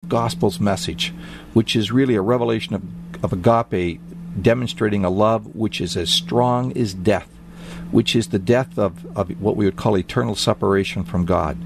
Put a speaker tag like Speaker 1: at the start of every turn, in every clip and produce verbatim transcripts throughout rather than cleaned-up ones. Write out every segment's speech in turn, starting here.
Speaker 1: gospel's message, which is really a revelation of, of agape, demonstrating a love which is as strong as death, which is the death of, of what we would call eternal separation from God.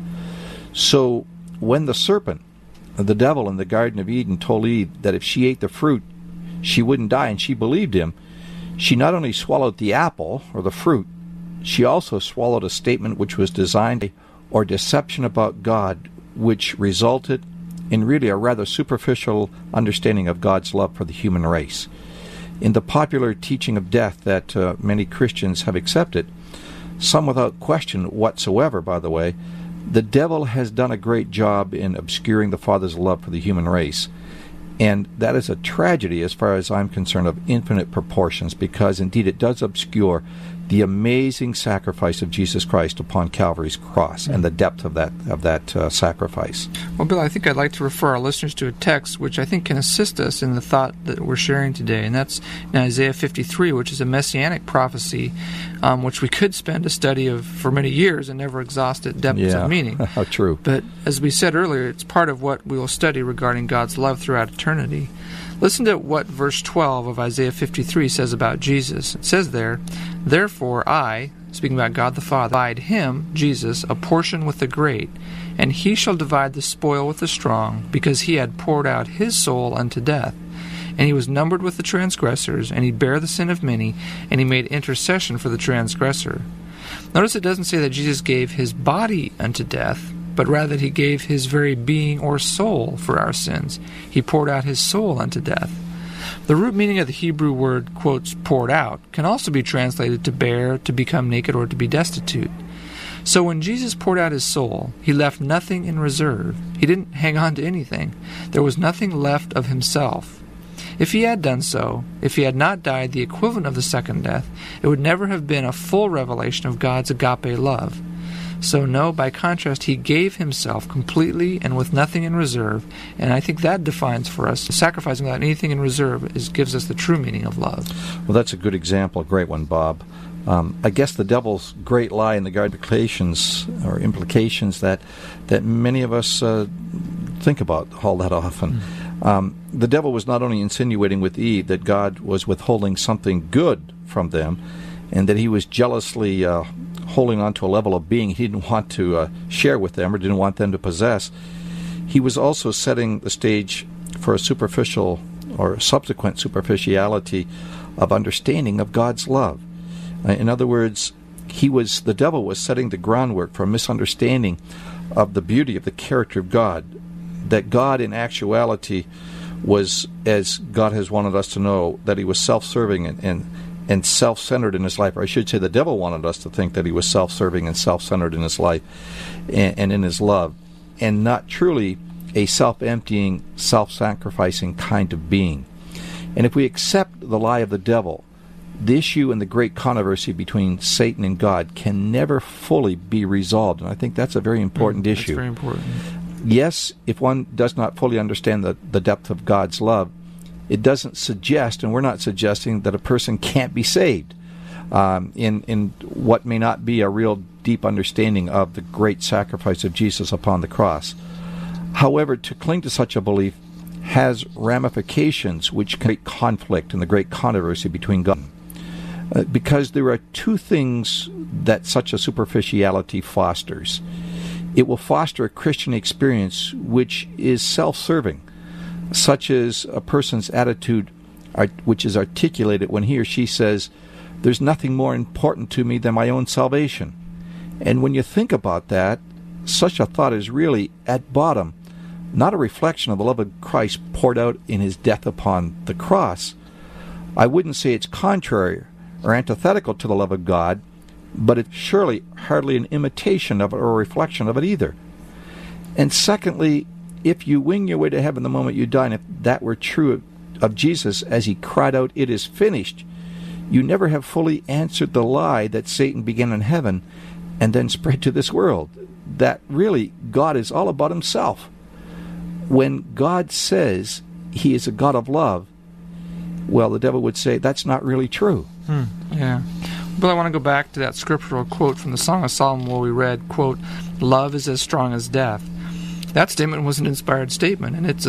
Speaker 1: So when the serpent, the devil in the Garden of Eden, told Eve that if she ate the fruit, she wouldn't die, and she believed him, she not only swallowed the apple, or the fruit, she also swallowed a statement which was designed, or deception about God, which resulted in really a rather superficial understanding of God's love for the human race. In the popular teaching of death that uh, many Christians have accepted, some without question whatsoever, by the way, the devil has done a great job in obscuring the Father's love for the human race. And that is a tragedy as far as I'm concerned, of infinite proportions, because indeed it does obscure the amazing sacrifice of Jesus Christ upon Calvary's cross and the depth of that of that uh, sacrifice.
Speaker 2: Well, Bill, I think I'd like to refer our listeners to a text which I think can assist us in the thought that we're sharing today, and that's in Isaiah fifty-three, which is a messianic prophecy, um, which we could spend a study of for many years and never exhaust it depths
Speaker 1: yeah.
Speaker 2: of meaning.
Speaker 1: How true.
Speaker 2: But as we said earlier, it's part of what we will study regarding God's love throughout eternity. Listen to what verse twelve of Isaiah fifty-three says about Jesus. It says there, "Therefore I," speaking about God the Father, "divide him," Jesus, "a portion with the great, and he shall divide the spoil with the strong, because he had poured out his soul unto death. And he was numbered with the transgressors, and he bare the sin of many, and he made intercession for the transgressor." Notice it doesn't say that Jesus gave his body unto death, but rather that he gave his very being or soul for our sins. He poured out his soul unto death. The root meaning of the Hebrew word, quotes, poured out, can also be translated to bear, to become naked, or to be destitute. So when Jesus poured out his soul, he left nothing in reserve. He didn't hang on to anything. There was nothing left of himself. If he had done so, if he had not died the equivalent of the second death, it would never have been a full revelation of God's agape love. So no, by contrast, he gave himself completely and with nothing in reserve, and I think that defines for us, sacrificing without anything in reserve is, gives us the true meaning of love.
Speaker 1: Well, that's a good example, a great one, Bob. Um, I guess the devil's great lie in the Garden of implications, or implications that, that many of us uh, think about all that often. Mm. Um, the devil was not only insinuating with Eve that God was withholding something good from them, and that he was jealously uh, holding on to a level of being he didn't want to uh, share with them or didn't want them to possess. He was also setting the stage for a superficial or subsequent superficiality of understanding of God's love. Uh, in other words, he was the devil was setting the groundwork for a misunderstanding of the beauty of the character of God, that God in actuality was, as God has wanted us to know, that he was self-serving and, and and self-centered in his life. Or I should say the devil wanted us to think that he was self-serving and self-centered in his life and, and in his love, and not truly a self-emptying, self-sacrificing kind of being. And if we accept the lie of the devil, the issue and the great controversy between Satan and God can never fully be resolved. And I think that's a very important
Speaker 2: mm,
Speaker 1: issue.
Speaker 2: That's very important.
Speaker 1: Yes, if one does not fully understand the, the depth of God's love, it doesn't suggest, and we're not suggesting, that a person can't be saved um, in, in what may not be a real deep understanding of the great sacrifice of Jesus upon the cross. However, to cling to such a belief has ramifications which create conflict and the great controversy between God. Uh, because there are two things that such a superficiality fosters. It will foster a Christian experience which is self-serving, such as a person's attitude which is articulated when he or she says, "There's nothing more important to me than my own salvation." And when you think about that, such a thought is really, at bottom, not a reflection of the love of Christ poured out in his death upon the cross. I wouldn't say it's contrary or antithetical to the love of God, but it's surely hardly an imitation of it or a reflection of it either. And secondly, if you wing your way to heaven the moment you die, and if that were true of, of Jesus as he cried out, "It is finished," you never have fully answered the lie that Satan began in heaven and then spread to this world, that really God is all about himself. When God says he is a God of love, well, the devil would say that's not really true.
Speaker 2: Hmm, yeah. But I want to go back to that scriptural quote from the Song of Solomon where we read, quote, "Love is as strong as death." That statement was an inspired statement, and it's